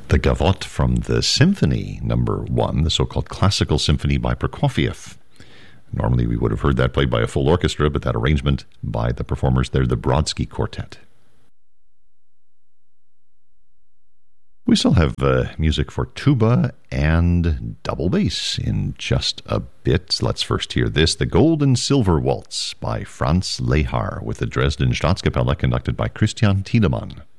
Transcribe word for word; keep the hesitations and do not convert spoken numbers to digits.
The Gavotte from the Symphony Number One, the so-called Classical Symphony by Prokofiev. Normally we would have heard that played by a full orchestra, but that arrangement by the performers there, the Brodsky Quartet. We still have uh, music for tuba and double bass in just a bit. Let's first hear this, the Gold and Silver Waltz by Franz Lehár with the Dresden Staatskapelle conducted by Christian Tiedemann.